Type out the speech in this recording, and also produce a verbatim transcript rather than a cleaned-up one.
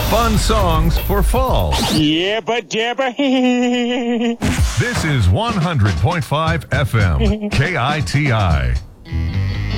Fun songs for fall. Yabba dabba. This is one hundred point five F M, K I T I.